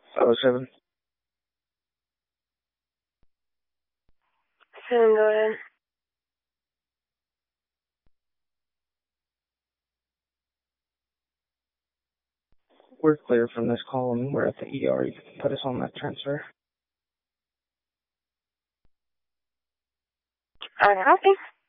07. 7, go ahead. We're clear from this column. We're at the ER. You can put us on that transfer. Copy.